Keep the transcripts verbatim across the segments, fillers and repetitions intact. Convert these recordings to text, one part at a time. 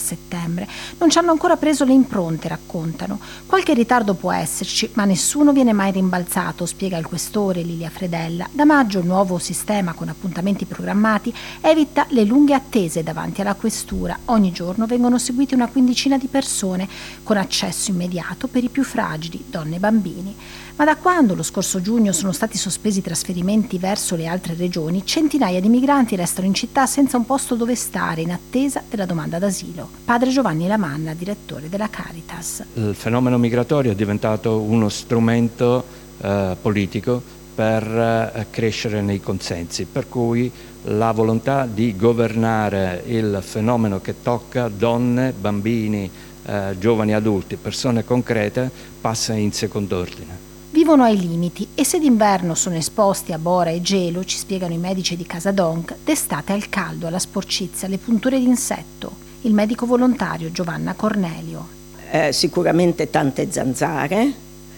settembre. Non ci hanno ancora preso le impronte, raccontano. Qualche ritardo può esserci, ma nessuno viene mai rimbalzato, spiega il questore Lilia Fredella. Da maggio il nuovo sistema con appuntamenti programmati evita le lunghe attese davanti alla questura. Ogni giorno vengono seguite una quindicina di persone con accesso immediato per i più fragili, donne e bambini. Ma da quando lo scorso giugno sono stati sospesi i trasferimenti verso le altre regioni, centinaia di migranti restano in città senza un posto dove stare, in attesa della domanda d'asilo. Padre Giovanni Lamanna, direttore della Caritas. Il fenomeno migratorio è diventato uno strumento eh, politico per eh, crescere nei consensi, per cui la volontà di governare il fenomeno che tocca donne, bambini, eh, giovani adulti, persone concrete, passa in secondo ordine. Vivono ai limiti e se d'inverno sono esposti a bora e gelo, ci spiegano i medici di Casadonc, d'estate al caldo, alla sporcizia, alle punture d'insetto. Il medico volontario Giovanna Cornelio. Eh, sicuramente tante zanzare,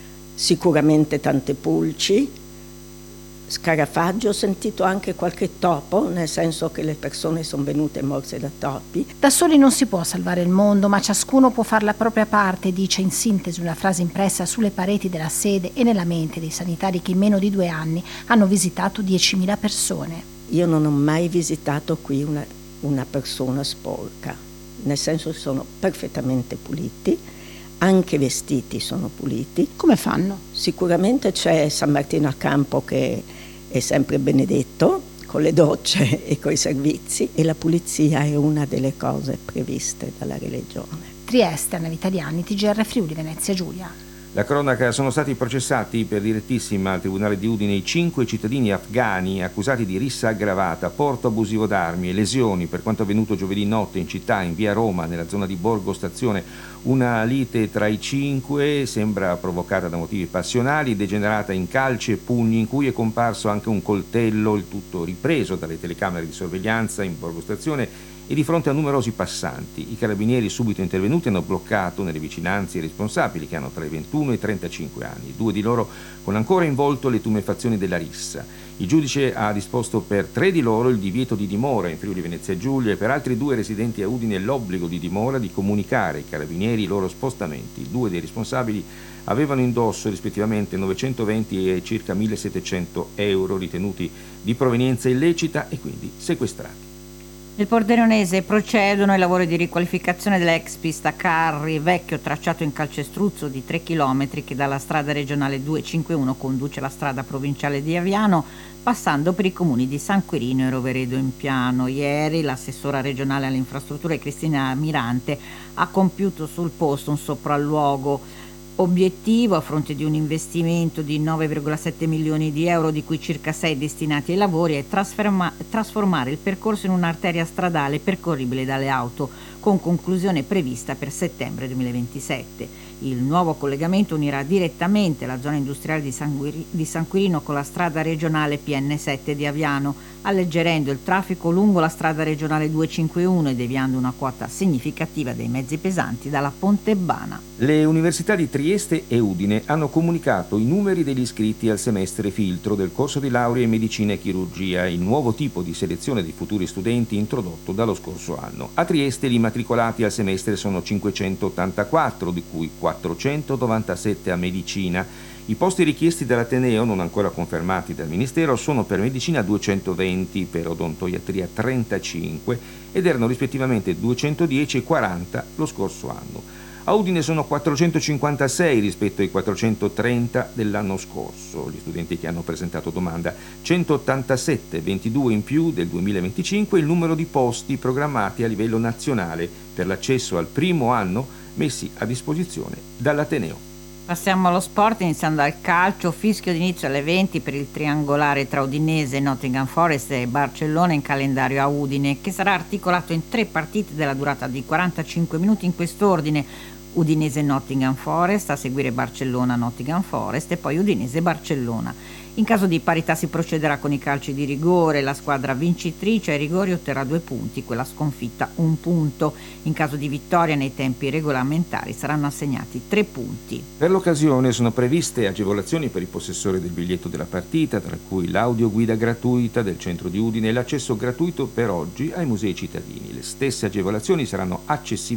sicuramente tante pulci, scarafaggi, ho sentito anche qualche topo, nel senso che le persone sono venute morse da topi. Da soli non si può salvare il mondo, ma ciascuno può fare la propria parte, dice in sintesi una frase impressa sulle pareti della sede e nella mente dei sanitari che in meno di due anni hanno visitato diecimila persone. Io non ho mai visitato qui una, una persona sporca, nel senso che sono perfettamente puliti, anche vestiti sono puliti. Come fanno? Sicuramente c'è San Martino al Campo che è sempre benedetto con le docce e coi servizi, e la pulizia è una delle cose previste dalla religione. Trieste, Anna Vitaliani, T G R Friuli Venezia Giulia. La cronaca: sono stati processati per direttissima al Tribunale di Udine i cinque cittadini afghani accusati di rissa aggravata, porto abusivo d'armi e lesioni per quanto avvenuto giovedì notte in città, in via Roma, nella zona di Borgo Stazione. Una lite tra i cinque sembra provocata da motivi passionali, degenerata in calci e pugni, in cui è comparso anche un coltello, il tutto ripreso dalle telecamere di sorveglianza in Borgo Stazione e di fronte a numerosi passanti. I carabinieri subito intervenuti hanno bloccato nelle vicinanze i responsabili, che hanno tra i ventuno e i trentacinque anni, due di loro con ancora in volto le tumefazioni della rissa. Il giudice ha disposto per tre di loro il divieto di dimora in Friuli Venezia Giulia e per altri due residenti a Udine l'obbligo di dimora di comunicare ai carabinieri i loro spostamenti. Due dei responsabili avevano indosso rispettivamente novecentoventi e circa millesettecento euro ritenuti di provenienza illecita e quindi sequestrati. Nel Pordenonese procedono i lavori di riqualificazione dell'ex pista Carri, vecchio tracciato in calcestruzzo di tre chilometri che dalla strada regionale duecentocinquantuno conduce alla strada provinciale di Aviano, passando per i comuni di San Quirino e Roveredo in Piano. Ieri l'assessora regionale alle infrastrutture Cristina Mirante ha compiuto sul posto un sopralluogo. Obiettivo, a fronte di un investimento di nove virgola sette milioni di euro, di cui circa sei destinati ai lavori, è trasforma- trasformare il percorso in un'arteria stradale percorribile dalle auto, con conclusione prevista per settembre duemilaventisette. Il nuovo collegamento unirà direttamente la zona industriale di San, Guiri- di San Quirino con la strada regionale P N sette di Aviano, alleggerendo il traffico lungo la strada regionale duecentocinquantuno e deviando una quota significativa dei mezzi pesanti dalla Pontebana. Le università di Trieste e Udine hanno comunicato i numeri degli iscritti al semestre filtro del corso di laurea in medicina e chirurgia, il nuovo tipo di selezione dei futuri studenti introdotto dallo scorso anno. A Trieste gli immatricolati al semestre sono cinquecentottantaquattro, di cui quattrocentonovantasette a medicina. I posti richiesti dall'Ateneo, non ancora confermati dal Ministero, sono per medicina duecentoventi, per odontoiatria trentacinque ed erano rispettivamente duecentodieci e quaranta lo scorso anno. A Udine sono quattrocentocinquantasei rispetto ai quattrocentotrenta dell'anno scorso gli studenti che hanno presentato domanda, centottantasette, ventidue in più del duemilaventicinque il numero di posti programmati a livello nazionale per l'accesso al primo anno messi a disposizione dall'Ateneo. Passiamo allo sport, iniziando dal calcio. Fischio d'inizio alle venti per il triangolare tra Udinese, Nottingham Forest e Barcellona in calendario a Udine, che sarà articolato in tre partite della durata di quarantacinque minuti in quest'ordine: Udinese Nottingham Forest, a seguire Barcellona Nottingham Forest e poi Udinese Barcellona. In caso di parità si procederà con i calci di rigore, la squadra vincitrice ai rigori otterrà due punti, quella sconfitta un punto. In caso di vittoria nei tempi regolamentari saranno assegnati tre punti. Per l'occasione sono previste agevolazioni per i possessori del biglietto della partita, tra cui l'audioguida gratuita del centro di Udine e l'accesso gratuito per oggi ai musei cittadini. Le stesse agevolazioni saranno accessibili